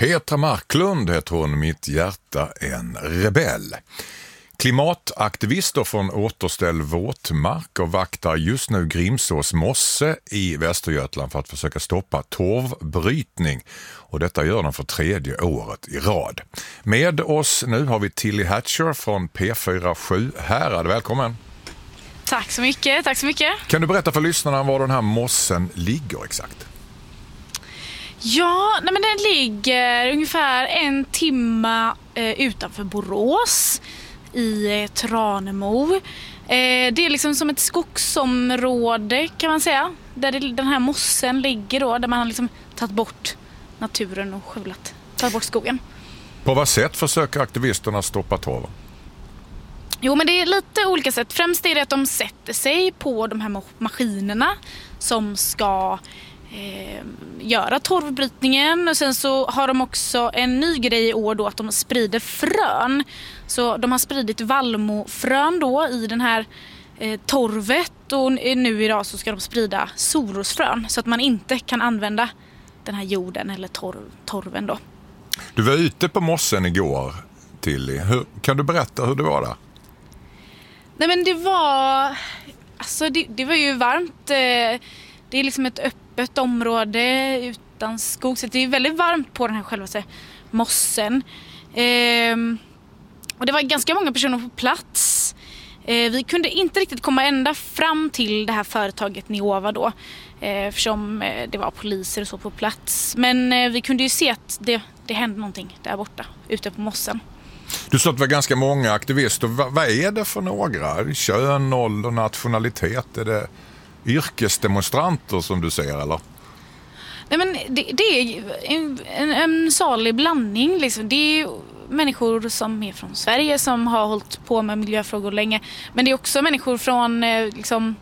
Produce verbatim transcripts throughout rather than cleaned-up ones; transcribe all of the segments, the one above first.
Petra Marklund heter hon, Mitt hjärta en rebell. Klimataktivister från Återställ våtmarker vaktar just nu Grimsås mosse i Västergötland för att försöka stoppa torvbrytning. Och detta gör de för tredje året i rad. Med oss nu har vi Tilly Hatcher från P fyra Sjuhärad. Välkommen! Tack så mycket, tack så mycket. Kan du berätta för lyssnarna var den här mossen ligger exakt? Ja, nej men den ligger ungefär en timme eh, utanför Borås i eh, Tranemo. Eh, det är liksom som ett skogsområde kan man säga, där det, den här mossen ligger då, där man har liksom tagit bort naturen och skövlat, tagit bort skogen. På vad sätt försöker aktivisterna stoppa torven? Jo, men det är lite olika sätt. Främst är det att de sätter sig på de här maskinerna som ska eh, göra torvbrytningen. Och sen så har de också en ny grej i år då, att de sprider frön. Så de har spridit vallmofrön då i den här eh, torvet. Och nu idag så ska de sprida sorosfrön så att man inte kan använda den här jorden eller torv, torven då. Du var ute på mossen igår, Tilly. Hur, kan du berätta hur det var där? Nej, men det var alltså det, det var ju varmt. Det är liksom ett öppet område utan skog, så det är väldigt varmt på den här själva mossen. Ehm, och det var ganska många personer på plats. Ehm, vi kunde inte riktigt komma ända fram till det här företaget Neova då, eftersom det var poliser och så på plats. Men vi kunde ju se att det, det hände någonting där borta ute på mossen. Du sa att det var ganska många aktivister. Va, vad är det för några? Kön, ålder, nationalitet? Är det yrkesdemonstranter som du ser, eller? Nej, men det, det är en, en, en salig blandning. Liksom. Det är människor som är från Sverige som har hållit på med miljöfrågor länge. Men det är också människor från, liksom,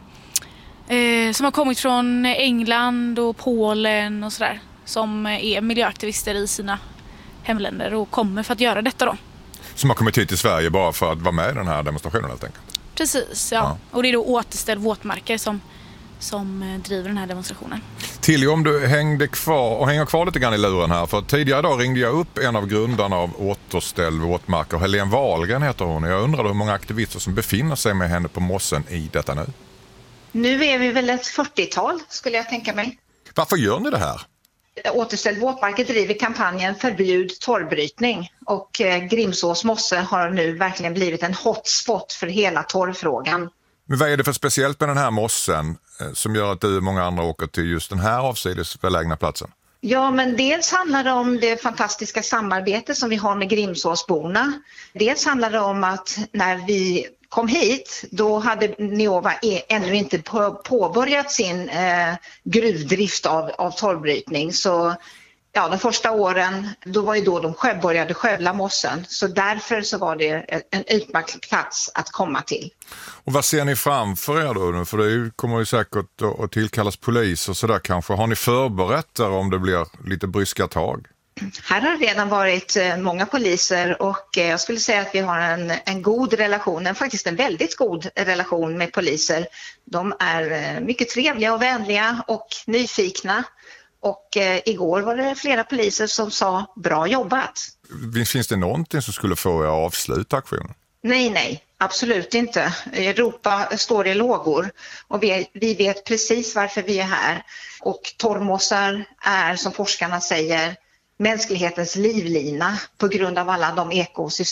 eh, som har kommit från England och Polen och sådär. Som är miljöaktivister i sina hemländer och kommer för att göra detta då. Som har kommit hit till Sverige bara för att vara med i den här demonstrationen helt enkelt. Precis, ja. ja. Och det är då Återställ våtmarker som, som driver den här demonstrationen. Tilly, om du hängde kvar och hänger kvar lite grann i luren här. För tidigare idag ringde jag upp en av grundarna av Återställ våtmarker. Helene Wahlgren heter hon. Jag undrar hur många aktivister som befinner sig med henne på mossen i detta nu. Nu är vi väl ett fyrtiotal skulle jag tänka mig. Varför gör ni det här? Återställ våtmarker driver kampanjen Förbjud torvbrytning, och eh, Grimsås mosse har nu verkligen blivit en hotspot för hela torvfrågan. Men vad är det för speciellt med den här mossen eh, som gör att du och många andra åker till just den här avsidesbelägna platsen? Ja, men dels handlar det om det fantastiska samarbete som vi har med Grimsåsborna. Dels handlar det om att när vi kom hit, då hade Neova ännu inte påbörjat sin eh, gruvdrift av, av torvbrytning. Så ja, de första åren, då var ju då de själv började skövla mossen. Så därför så var det en utmärkt plats att komma till. Och vad ser ni framför er då? För det kommer ju säkert att tillkallas polis och sådär kanske. Har ni förberett er om det blir lite bryska tag? Här har redan varit många poliser, och jag skulle säga att vi har en, en god relation, en, faktiskt en väldigt god relation med poliser. De är mycket trevliga och vänliga och nyfikna. Och eh, igår var det flera poliser som sa bra jobbat. Finns det någonting som skulle få er att avsluta aktionen? Nej, nej, absolut inte. Europa står i lågor och vi, vi vet precis varför vi är här. Och torvmossar är, som forskarna säger, mänsklighetens livlina på grund av alla de ekosystem